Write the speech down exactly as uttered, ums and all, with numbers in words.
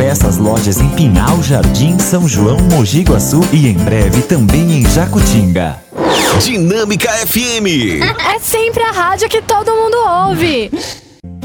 Peças lojas em Pinhal, Jardim, São João, Mogi Guaçu e em breve também em Jacutinga. Dinâmica F M. É sempre a rádio que todo mundo ouve.